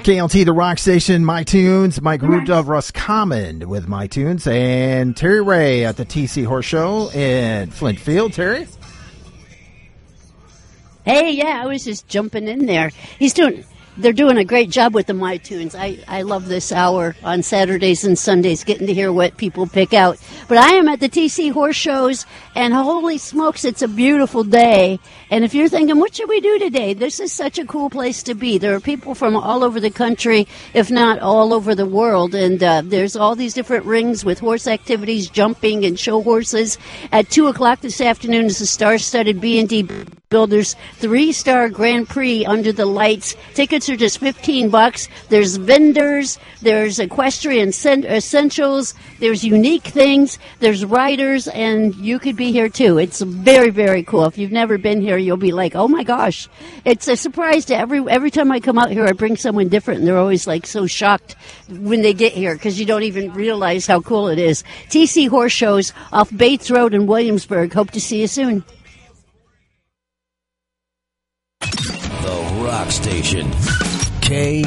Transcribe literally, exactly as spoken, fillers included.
K L T, the rock station, My Tunes, Mike Root of Roscommon with My Tunes, and Terry Ray at the T C Horse Show in Flintfield. Terry? Hey, yeah, I was just jumping in there. He's doing... They're doing a great job with the My Tunes. I, I love this hour on Saturdays and Sundays, getting to hear what people pick out. But I am at the T C Horse Shows, and holy smokes, it's a beautiful day. And if you're thinking, what should we do today? This is such a cool place to be. There are people from all over the country, if not all over the world. And uh, there's all these different rings with horse activities, jumping, and show horses. At two o'clock this afternoon is the star-studded B and D Builders three-star Grand Prix under the lights. Tickets are just fifteen bucks. There's vendors, there's equestrian essentials, there's unique things, there's riders, and you could be here too. It's very, very cool. If you've never been here, you'll be like, oh my gosh. It's a surprise to every every time I come out here, I bring someone different, and they're always like so shocked when they get here because you don't even realize how cool it is. T C Horse Shows off Bates Road in Williamsburg. Hope to see you soon. The Rock Station. K